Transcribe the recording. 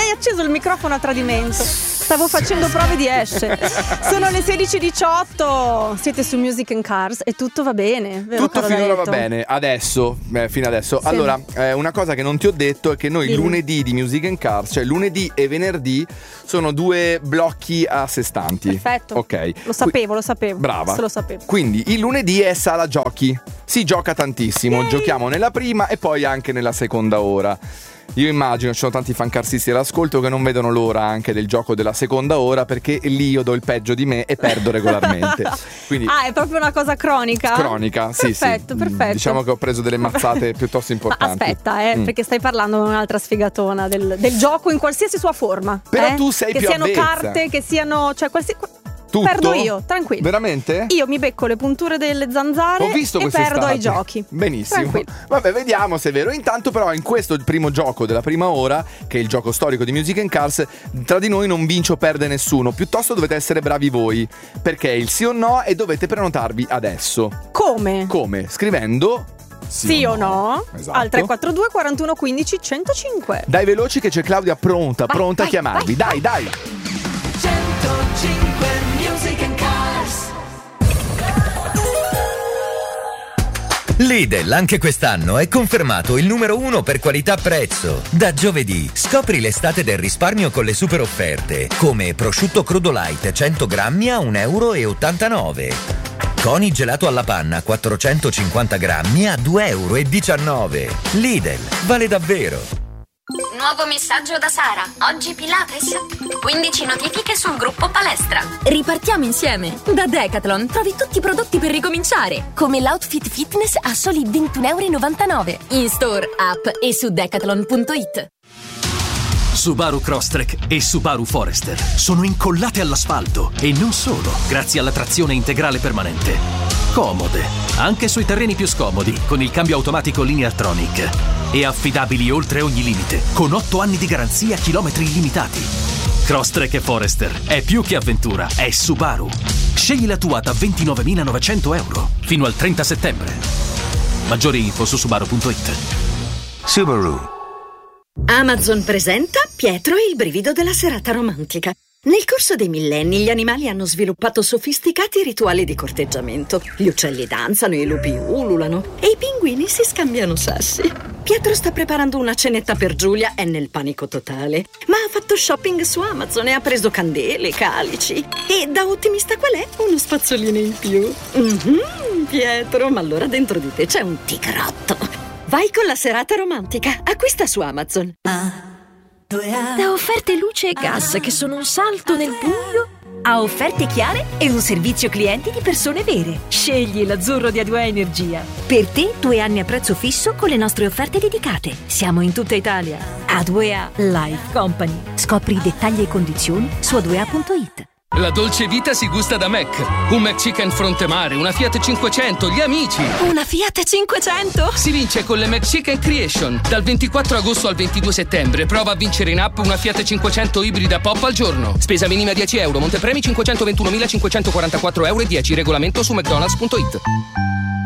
hai acceso il microfono a tradimento. Stavo facendo prove di esce. Sono le 16:18. Siete su Music and Cars e tutto va bene, vero? Tutto finora va bene. Fino adesso. Sì. Allora, una cosa che non ti ho detto è che noi lunedì di Music and Cars, cioè lunedì e venerdì, sono 2 blocchi a sé stanti. Perfetto. Ok. Lo sapevo. Brava. Lo sapevo. Quindi il lunedì è sala giochi. Si gioca tantissimo. Giochiamo nella prima e poi anche nella seconda ora. Io immagino ci sono tanti fancarsisti all'ascolto che non vedono l'ora anche del gioco della seconda ora, perché lì io do il peggio di me e perdo regolarmente. Quindi, è proprio una cosa cronica? Cronica, sì. Perfetto. Diciamo che ho preso delle mazzate piuttosto importanti. Ma aspetta, perché stai parlando con un'altra sfigatona del gioco in qualsiasi sua forma. Però tu sei che più siano avvezza. Carte, che siano... Cioè, tutto? Perdo io, tranquillo. Veramente? Io mi becco le punture delle zanzare. Ho visto e perdo ai giochi. Benissimo. Tranquillo. Vabbè, vediamo se è vero. Intanto però in questo il primo gioco della prima ora, che è il gioco storico di Music and Cars, tra di noi non vince o perde nessuno. Piuttosto dovete essere bravi voi, perché è il sì o no e dovete prenotarvi adesso. Come? Scrivendo sì o no? Esatto. Al 342 41 15 105. Dai veloci che c'è Claudia pronta a chiamarvi. Dai. 105 Music and Cars. Lidl anche quest'anno è confermato il numero 1 per qualità-prezzo. Da giovedì scopri l'estate del risparmio con le super offerte, come prosciutto crudo light 100 grammi a €1,89. Coni gelato alla panna 450 grammi a €2,19. Lidl, vale davvero. Nuovo messaggio da Sara. Oggi Pilates. 15 notifiche sul gruppo palestra. Ripartiamo insieme. Da Decathlon trovi tutti i prodotti per ricominciare, come l'outfit fitness a soli €21,99. In store, app e su decathlon.it. Subaru Crosstrek e Subaru Forester sono incollate all'asfalto e non solo, grazie alla trazione integrale permanente. Comode, anche sui terreni più scomodi, con il cambio automatico Lineartronic. E affidabili oltre ogni limite, con 8 anni di garanzia, chilometri illimitati. Crosstrek e Forester è più che avventura, è Subaru. Scegli la tua da €29.900 fino al 30 settembre. Maggiori info su subaru.it. Subaru. Amazon presenta Pietro e il brivido della serata romantica. Nel corso dei millenni gli animali hanno sviluppato sofisticati rituali di corteggiamento. Gli uccelli danzano, i lupi ululano e i pinguini si scambiano sassi. Pietro sta preparando una cenetta per Giulia, è nel panico totale. Ma ha fatto shopping su Amazon e ha preso candele, calici. E da ottimista qual è? Uno spazzolino in più. Pietro, ma allora dentro di te c'è un tigrotto. Vai con la serata romantica. Acquista su Amazon. Da offerte luce e gas che sono un salto nel buio a offerte chiare e un servizio clienti di persone vere. Scegli l'azzurro di A2A Energia. Per te 2 anni a prezzo fisso con le nostre offerte dedicate. Siamo in tutta Italia. A2A Life Company. Scopri i dettagli e condizioni su a2a.it. La dolce vita si gusta da Mac. Un McChicken Frontemare, una Fiat 500, gli amici. Una Fiat 500? Si vince con le McChicken Creation. Dal 24 agosto al 22 settembre prova a vincere in app una Fiat 500 ibrida pop al giorno. Spesa minima €10, montepremi €521.544,10. Regolamento su mcdonalds.it.